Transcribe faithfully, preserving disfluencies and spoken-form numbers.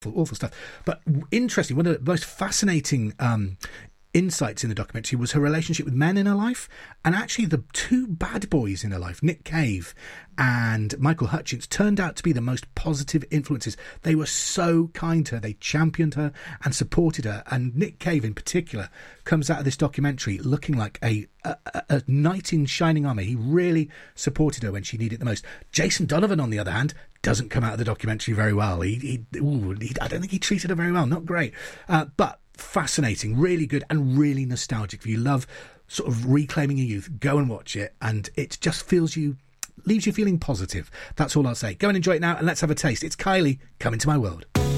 awful stuff. But interesting, one of the most fascinating um, insights in the documentary was her relationship with men in her life, and actually the two bad boys in her life, Nick Cave and Michael Hutchence, turned out to be the most positive influences. They were so kind to her, they championed her and supported her, and Nick Cave in particular comes out of this documentary looking like a, a, a knight in shining armour. He really supported her when she needed it the most. Jason Donovan, on the other hand, doesn't come out of the documentary very well. He, he, ooh, he I don't think he treated her very well, not great, uh, but fascinating, really good and really nostalgic. If you love sort of reclaiming your youth, go and watch it, and it just feels you, leaves you feeling positive. That's all I'll say. Go and enjoy it now, and let's have a taste. It's Kylie, Come Into My World.